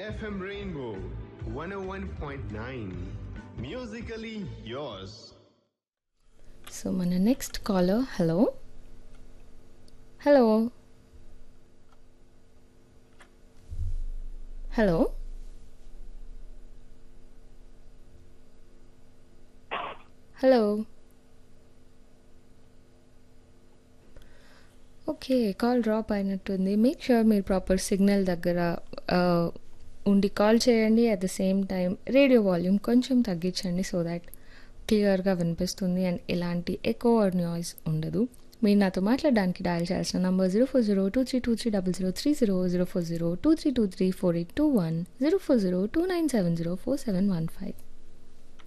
FM Rainbow 101.9. Musically yours. So మన next caller. Hello hello hello hello okay, call drop అయినట్టుంది. Make sure మీరు proper signal దగ్గర ఆ, ఉండి కాల్ చేయండి. At the same time radio volume కొంచెం తగ్గించండి సో దాట్ క్లియర్గా వినిపిస్తుంది అండ్ ఎలాంటి ఎకో ఆర్ నాయిస్ ఉండదు. మీరు నాతో మాట్లాడడానికి డయల్ చేయాల్సిన నంబర్ 04023230030, 04023234821, 04029704715.